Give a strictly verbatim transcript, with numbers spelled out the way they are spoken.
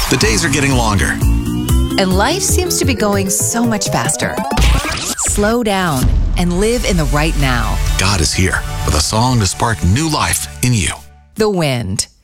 The days are getting longer. And life seems to be going so much faster. Slow down and live in the right now. God is here with a song to spark new life in you. The Wind.